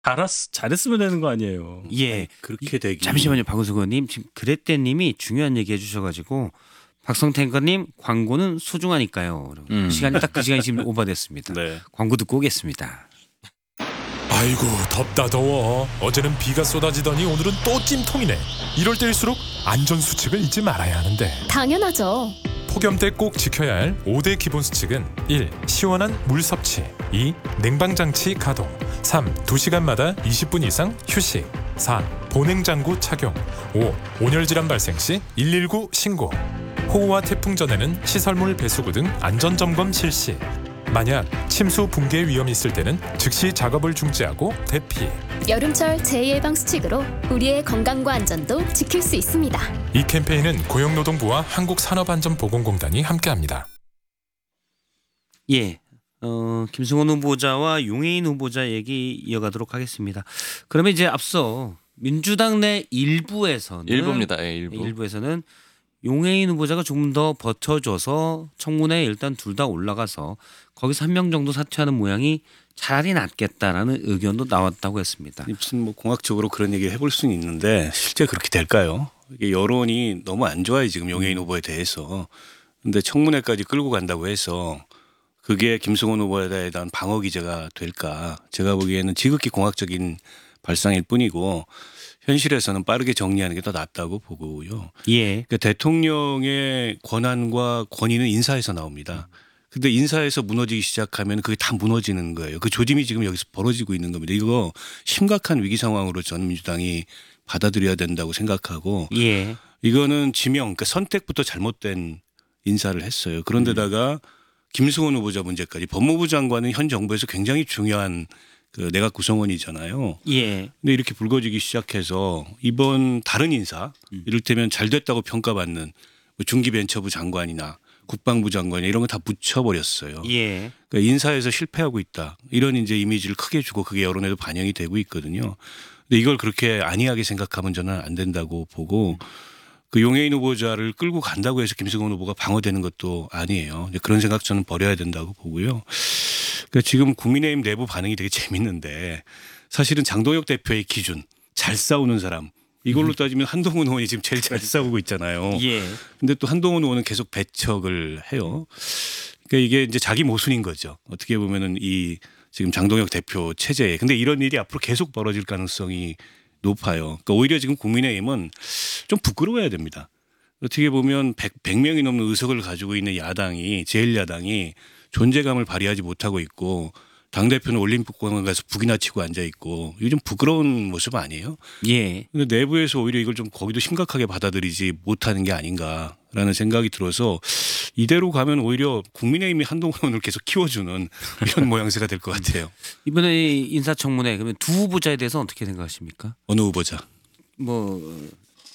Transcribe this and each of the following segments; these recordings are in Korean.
잘했으면 되는 거 아니에요. 예. 그렇게 되기. 잠시만요, 박은수 의원님. 지금 그랬대님이 중요한 얘기 해주셔가지고 박성탱커님 광고는 소중하니까요. 시간이 딱 그 시간이 지금 오버됐습니다. 네. 광고 듣고 오겠습니다. 아이고 덥다 더워. 어제는 비가 쏟아지더니 오늘은 또 찜통이네. 이럴 때일수록 안전수칙을 잊지 말아야 하는데 당연하죠. 폭염 때 꼭 지켜야 할 5대 기본 수칙은 1. 시원한 물 섭취 2. 냉방장치 가동 3. 2시간마다 20분 이상 휴식 4. 보냉장구 착용 5. 온열질환 발생 시 119 신고. 호우와 태풍 전에는 시설물 배수구 등 안전점검 실시. 만약 침수 붕괴 위험이 있을 때는 즉시 작업을 중지하고 대피. 여름철 재예방 수칙으로 우리의 건강과 안전도 지킬 수 있습니다. 이 캠페인은 고용노동부와 한국산업안전보건공단이 함께합니다. 예. 김승원 후보자와 용해인 후보자 얘기 이어가도록 하겠습니다. 그러면 이제 앞서 민주당 내 일부입니다. 예, 일부. 일부에서는 용해인 후보자가 조금 더 버텨줘서 청문회에 일단 둘 다 올라가서 거기서 한 명 정도 사퇴하는 모양이 차라리 낫겠다라는 의견도 나왔다고 했습니다. 무슨 뭐 공학적으로 그런 얘기 해볼 수는 있는데 실제 그렇게 될까요? 이게 여론이 너무 안 좋아요 지금 용해인 후보에 대해서. 근데 청문회까지 끌고 간다고 해서 그게 김승원 후보에 대한 방어 기제가 될까? 제가 보기에는 지극히 공학적인 발상일 뿐이고 현실에서는 빠르게 정리하는 게 더 낫다고 보고요. 예. 그러니까 대통령의 권한과 권위는 인사에서 나옵니다. 근데 인사에서 무너지기 시작하면 그게 다 무너지는 거예요. 그 조짐이 지금 여기서 벌어지고 있는 겁니다. 이거 심각한 위기 상황으로 저는 민주당이 받아들여야 된다고 생각하고 예. 이거는 지명, 그러니까 선택부터 잘못된 인사를 했어요. 그런데다가 김승원 후보자 문제까지 법무부 장관은 현 정부에서 굉장히 중요한 그 내각 구성원이잖아요. 예. 근데 이렇게 불거지기 시작해서 이번 다른 인사 이를테면 잘 됐다고 평가받는 뭐 중기벤처부 장관이나 국방부 장관이나 이런 거 다 묻혀버렸어요. 예. 그러니까 인사에서 실패하고 있다. 이런 이제 이미지를 크게 주고 그게 여론에도 반영이 되고 있거든요. 근데 이걸 그렇게 안이하게 생각하면 저는 안 된다고 보고 그 용해인 후보자를 끌고 간다고 해서 김승원 후보가 방어되는 것도 아니에요. 이제 그런 생각 저는 버려야 된다고 보고요. 그러니까 지금 국민의힘 내부 반응이 되게 재밌는데 사실은 장동혁 대표의 기준 잘 싸우는 사람 이걸로 따지면 한동훈 의원이 지금 제일 잘 싸우고 있잖아요. 예. 근데 또 한동훈 의원은 계속 배척을 해요. 그러니까 이게 이제 자기 모순인 거죠. 어떻게 보면은 이 지금 장동혁 대표 체제에. 근데 이런 일이 앞으로 계속 벌어질 가능성이 높아요. 그러니까 오히려 지금 국민의힘은 좀 부끄러워야 됩니다. 어떻게 보면 100명이 넘는 의석을 가지고 있는 야당이 제1야당이 존재감을 발휘하지 못하고 있고 당대표는 올림픽공원 가서 북이나 치고 앉아 있고 이게 좀 부끄러운 모습 아니에요? 예. 근데 내부에서 오히려 이걸 좀 거기도 심각하게 받아들이지 못하는 게 아닌가라는 생각이 들어서 이대로 가면 오히려 국민의힘이 한동훈 의원을 계속 키워주는 이런 모양새가 될 것 같아요. 이번에 인사청문회 그러면 두 후보자에 대해서 어떻게 생각하십니까? 어느 후보자? 뭐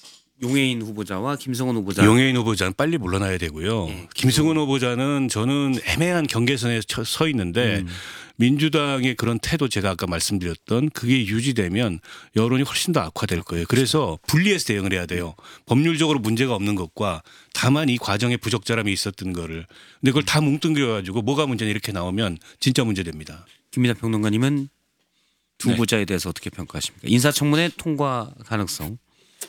용해인 후보자와 김성원 후보자. 용해인 후보자는 빨리 물러나야 되고요. 예. 김승원 후보자는 저는 애매한 경계선에 서 있는데 민주당의 그런 태도 제가 아까 말씀드렸던 그게 유지되면 여론이 훨씬 더 악화될 거예요. 그래서 분리해서 대응을 해야 돼요. 법률적으로 문제가 없는 것과 다만 이 과정에 부적절함이 있었던 거를. 근데 그걸 다 뭉뚱그려 가지고 뭐가 문제냐 이렇게 나오면 진짜 문제됩니다. 김민하 평론가님은 두 네. 후보자에 대해서 어떻게 평가하십니까? 인사청문회 통과 가능성.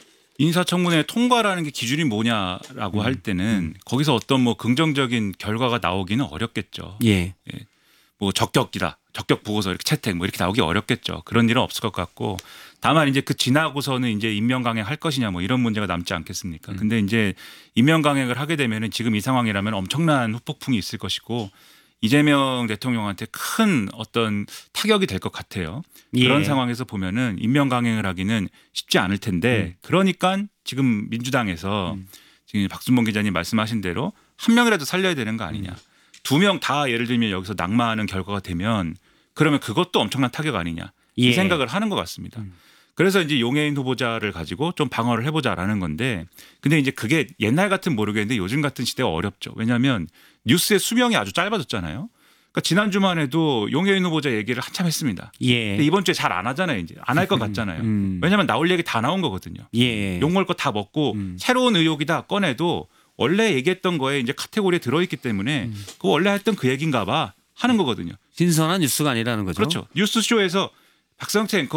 인사청문회 통과라는 게 기준이 뭐냐라고 할 때는 거기서 어떤 뭐 긍정적인 결과가 나오기는 어렵겠죠. 예. 뭐 적격이다, 적격 보고서 이렇게 채택 뭐 이렇게 나오기 어렵겠죠. 그런 일은 없을 것 같고 다만 이제 그 지나고서는 이제 임명 강행할 것이냐 뭐 이런 문제가 남지 않겠습니까? 근데 이제 임명 강행을 하게 되면은 지금 이 상황이라면 엄청난 후폭풍이 있을 것이고 이재명 대통령한테 큰 어떤 타격이 될 것 같아요. 예. 그런 상황에서 보면은 임명 강행을 하기는 쉽지 않을 텐데 그러니까 지금 민주당에서 지금 박순봉 기자님 말씀하신 대로 한 명이라도 살려야 되는 거 아니냐. 두 명 다 예를 들면 여기서 낙마하는 결과가 되면 그러면 그것도 엄청난 타격 아니냐. 예. 이 생각을 하는 것 같습니다. 그래서 이제 용해인 후보자를 가지고 좀 방어를 해보자라는 건데 근데 이제 그게 옛날 같은 모르겠는데 요즘 같은 시대가 어렵죠. 왜냐하면 뉴스의 수명이 아주 짧아졌잖아요. 그러니까 지난주만 해도 용해인 후보자 얘기를 한참 했습니다. 예. 근데 이번 주에 잘 안 하잖아요. 이제 안 할 것 같잖아요. 왜냐하면 나올 얘기 다 나온 거거든요. 예. 욕 먹을 거 다 먹고 새로운 의혹이다 꺼내도 원래 얘기했던 거에 이제 카테고리에 들어있기 때문에 그 원래 했던 그 얘기인가 봐 하는 거거든요. 신선한 뉴스가 아니라는 거죠. 그렇죠. 뉴스쇼에서 박성채 앵커